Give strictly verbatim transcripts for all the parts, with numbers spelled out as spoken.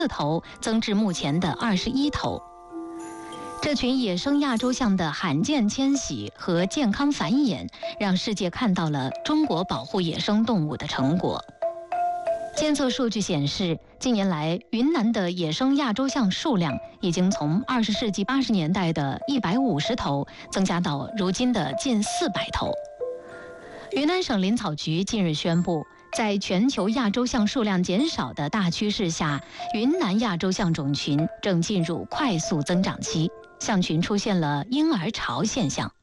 四头，增至目前的二十一头。这群野生亚洲象的罕见迁徙和健康繁衍，让世界看到了中国保护野生动物的成果。监测数据显示，近年来云南的野生亚洲象数量已经从二十世纪八十年代的一百五十头增加到如今的近四百头。云南省林草局近日宣布，在全球亚洲象数量减少的大趋势下，云南亚洲象种群正进入快速增长期，象群出现了婴儿潮现象。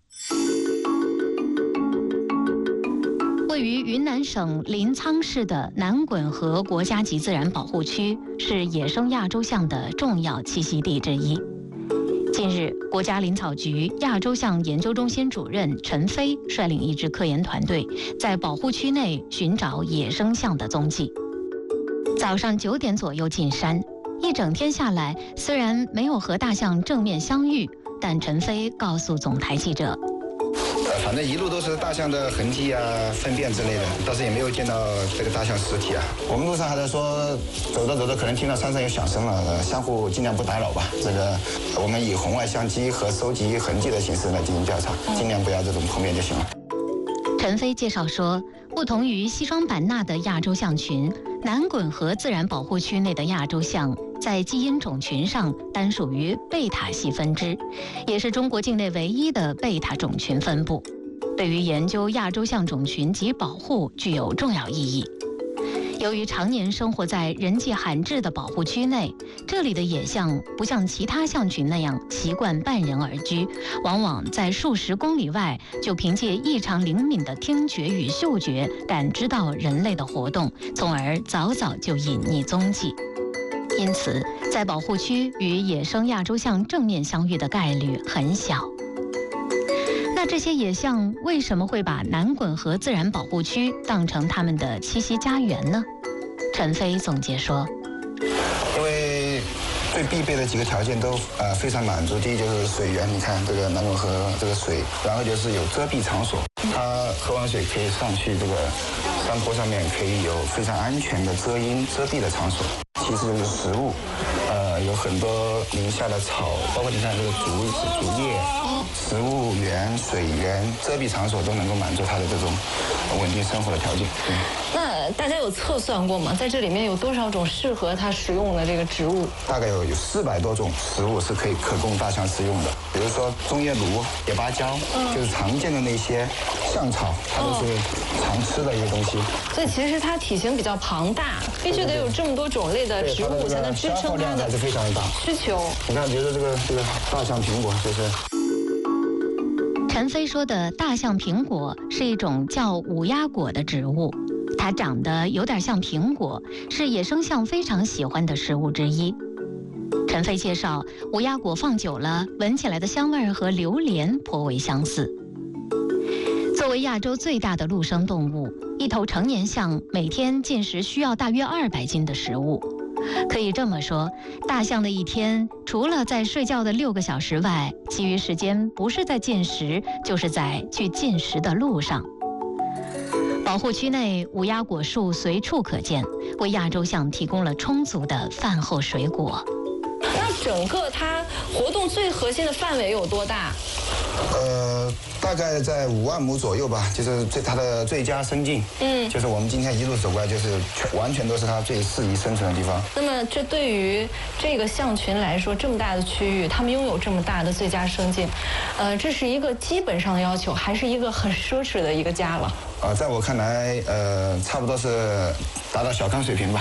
位于云南省临沧市的南滚河国家级自然保护区是野生亚洲象的重要栖息地之一。近日，国家林草局亚洲象研究中心主任陈飞率领一支科研团队，在保护区内寻找野生象的踪迹。早上九点左右进山，一整天下来，虽然没有和大象正面相遇，但陈飞告诉总台记者， 反正一路都是大象的痕迹啊、粪便之类的，倒是也没有见到这个大象实体啊。我们路上还在说，走着走着可能听到山上有响声了，呃、相互尽量不打扰吧。这个我们以红外相机和收集痕迹的形式来进行调查，尽量不要这种碰面就行了。 陈飞介绍说，不同于西双版纳的亚洲象群，南滚河自然保护区内的亚洲象在基因种群上单属于贝塔系分支，也是中国境内唯一的贝塔种群分布，对于研究亚洲象种群及保护具有重要意义。由于常年生活在人迹罕至的保护区内，这里的野象不像其他象群那样习惯半人而居，往往在数十公里外就凭借异常灵敏的听觉与嗅觉感知到人类的活动，从而早早就隐匿踪迹。因此，在保护区与野生亚洲象正面相遇的概率很小。那这些野象为什么会把南滚河自然保护区当成他们的栖息家园呢？陈飞总结说， 因为最必备的几个条件都呃非常满足。第一就是水源，你看这个南滚河这个水，然后就是有遮蔽场所，它喝完水可以上去这个山坡上面，可以有非常安全的遮阴遮蔽的场所。其次就是食物，呃，有很多林下的草，包括你看这个竹子、竹叶，食物源、水源、遮蔽场所都能够满足它的这种稳定生活的条件。嗯、 那大家有测算过吗？在这里面有多少种适合它食用的这个植物？ 大概有有四百多种食物是可以可供大象食用的，比如说中叶芦、野芭蕉，嗯、就是常见的那些象草，它都是常吃的一个东西。 所以其实它体型比较庞大，必须得有这么多种类的植物才能支撑它的是非常大需求。 你看，比如说这个这个大象苹果，就是陈飞说的大象苹果是一种叫五鸭果的植物，它长得有点像苹果，是野生象非常喜欢的食物之一。陈飞介绍，五鸭果放久了，闻起来的香味和榴莲颇为相似。作为亚洲最大的陆生动物，一头成年象每天进食需要大约二百斤的食物。可以这么说，大象的一天除了在睡觉的六个小时外，其余时间不是在进食，就是在去进食的路上。保护区内无鸭果树随处可见，为亚洲象提供了充足的饭后水果。 那整个它活动最核心的范围有多大？ 呃，大概在五万亩左右吧，就是最它的最佳生境。嗯，就是我们今天一路走过来，就是完全都是它最适宜生存的地方。 那么，这对于这个象群来说，这么大的区域，它们拥有这么大的最佳生境，呃，这是一个基本上的要求，还是一个很奢侈的一个家了？ 啊、呃，在我看来，呃，差不多是达到小康水平吧。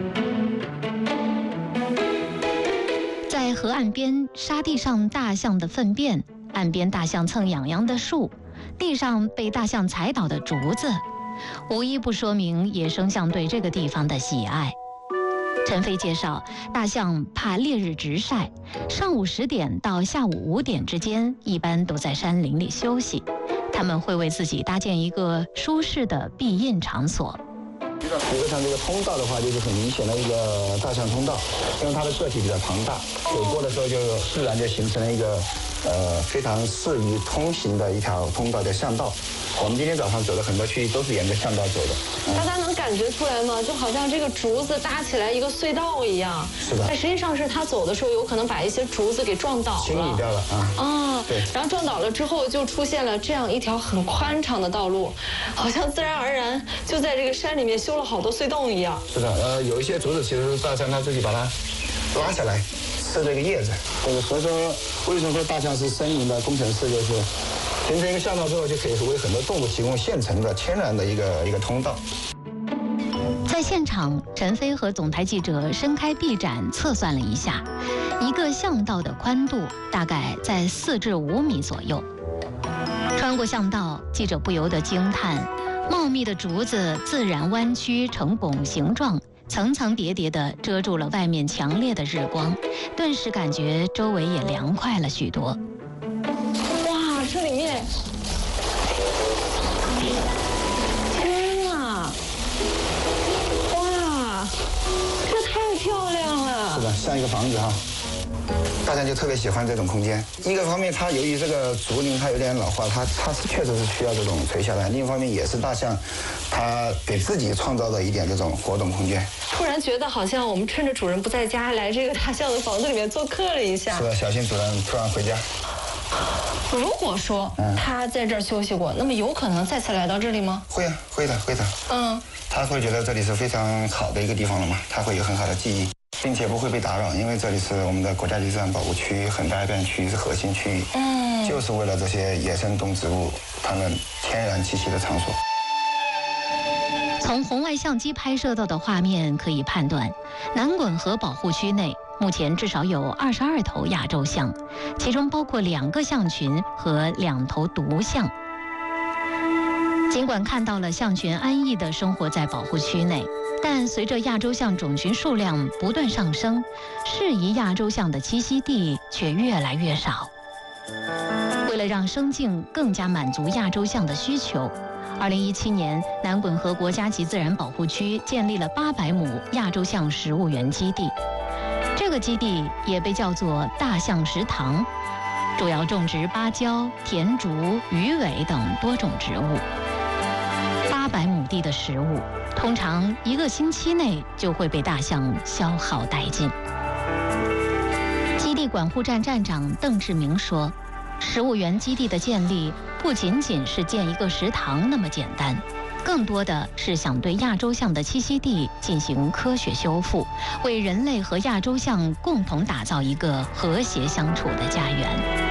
在河岸边沙地上大象的粪便，岸边大象蹭痒痒的树，地上被大象踩倒的竹子，无一不说明野生象对这个地方的喜爱。陈飞介绍，大象怕烈日直晒，上午十点到下午五点之间，一般都在山林里休息。他们会为自己搭建一个舒适的避孕场所。 比如像这个通道的话，就是很明显的一个大象通道，因为它的个体比较庞大，走过的时候就自然就形成了一个呃非常适于通行的一条通道，叫象道。 我们今天早上走的很多区域都是沿着巷道走的。 嗯、大家能感觉出来吗？就好像这个竹子搭起来一个隧道一样。 是的。 但实际上是他走的时候有可能把一些竹子给撞倒了。 清理掉了啊。 啊， 对。 然后撞倒了之后就出现了这样一条很宽敞的道路，好像自然而然就在这个山里面修了好多隧洞一样。 是的，呃，有一些竹子其实是大象它自己把它拉下来吃这个叶子。这个所以说，为什么说大象是森林的工程师？就是形成一个巷道之后，就可以为很多动物提供现成的、天然的一个一个通道。 在现场，陈飞和总台记者伸开臂展测算了一下，一个巷道的宽度大概在四至五米左右。穿过巷道，记者不由得惊叹：茂密的竹子自然弯曲成拱形状，层层叠叠地遮住了外面强烈的日光，顿时感觉周围也凉快了许多。 哇，这里面，天哪！哇，这太漂亮了。 是的，像一个房子哈。大象就特别喜欢这种空间。一个方面，它由于这个竹林它有点老化，它它是确实是需要这种垂下来；另一方面，也是大象它给自己创造的一点这种活动空间。 突然觉得好像我们趁着主人不在家，来这个大象的房子里面做客了一下。 是的，小心主人突然回家。 如果说他在这儿休息过，嗯、那么有可能再次来到这里吗？ 会啊，会的，会的。 嗯， 他会觉得这里是非常好的一个地方了嘛，他会有很好的记忆。并且不会被打扰，因为这里是我们的国家级自然保护区，很大一片区域是核心区域，嗯，就是为了这些野生动植物它们天然栖息的场所。 从红外相机拍摄到的画面可以判断，南滚河保护区内目前至少有二十二头亚洲象，其中包括两个象群和两头独象。尽管看到了象群安逸地生活在保护区内，但随着亚洲象种群数量不断上升，适宜亚洲象的栖息地却越来越少。为了让生境更加满足亚洲象的需求，二零一七年南滚河国家级自然保护区建立了八百亩亚洲象食物园基地。这个基地也被叫做大象食堂，主要种植芭蕉、甜竹、鱼尾等多种植物。八百亩地的食物，通常一个星期内就会被大象消耗殆尽。基地管护站站长邓志明说，食物园基地的建立不仅仅是建一个食堂那么简单，更多的是想对亚洲象的栖息地进行科学修复，为人类和亚洲象共同打造一个和谐相处的家园。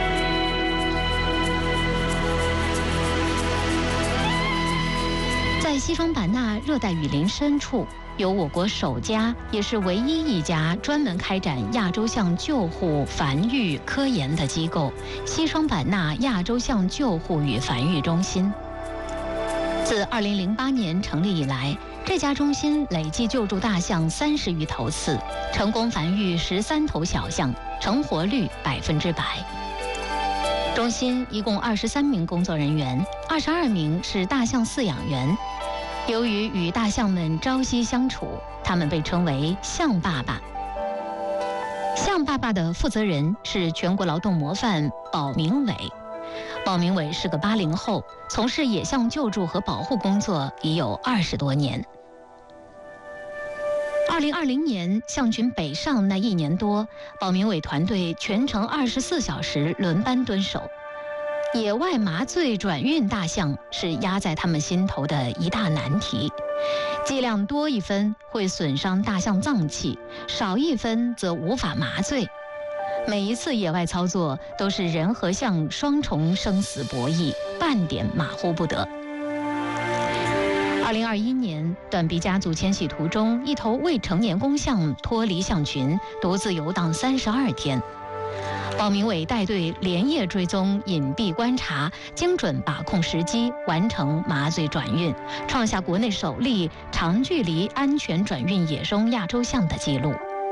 在西双版纳热带雨林深处，有我国首家也是唯一一家专门开展亚洲象救护、繁育、科研的机构——西双版纳亚洲象救护与繁育中心。自二零零八年成立以来，这家中心累计救助大象三十余头次，成功繁育十三头小象，成活率百分之百。中心一共二十三名工作人员，二十二名是大象饲养员。由于与大象们朝夕相处，他们被称为象爸爸。象爸爸的负责人是全国劳动模范保明伟。保明伟是个八零后，从事野象救助和保护工作已有二十多年。二零二零年象群北上那一年多，保明伟团队全程二十四小时轮班蹲守。野外麻醉转运大象是压在他们心头的一大难题，剂量多一分会损伤大象脏器，少一分则无法麻醉。每一次野外操作都是人和象双重生死博弈，半点马虎不得。二零二一年，短臂家族迁徙途中，一头未成年公象脱离象群，独自游荡三十二天。保明伟带队连夜追踪、隐蔽观察，精准把控时机，完成麻醉转运，创下国内首例长距离安全转运野生亚洲象的记录。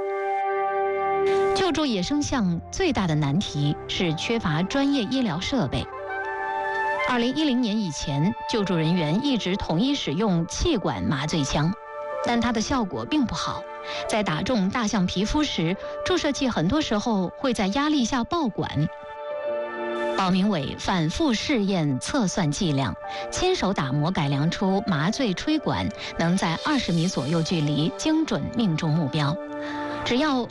救助野生象最大的难题是缺乏专业医疗设备。二零一零年以前，救助人员一直统一使用气管麻醉枪，但它的效果并不好。在打中大象皮肤时，注射器很多时候会在压力下爆管。 鲍明伟反复试验测算剂量，亲手打磨改良出麻醉吹管，能在二十米左右距离精准命中目标。只要